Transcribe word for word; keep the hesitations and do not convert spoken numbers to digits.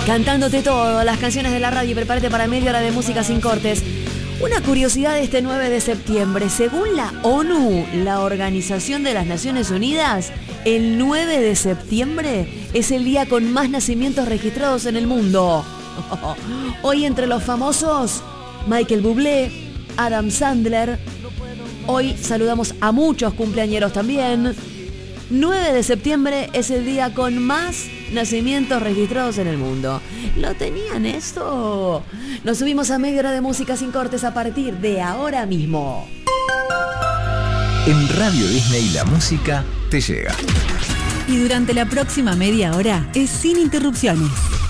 Cantándote todo, las canciones de la radio y prepárate para media hora de música sin cortes. Una curiosidad de este nueve de septiembre. Según la ONU, la Organización de las Naciones Unidas, el nueve de septiembre es el día con más nacimientos registrados en el mundo. Hoy entre los famosos, Michael Bublé, Adam Sandler. Hoy saludamos a muchos cumpleañeros también. nueve de septiembre es el día con más nacimientos registrados en el mundo. ¿Lo tenían esto? Nos subimos a media hora de música sin cortes a partir de ahora mismo. En Radio Disney la música te llega. Y durante la próxima media hora es sin interrupciones.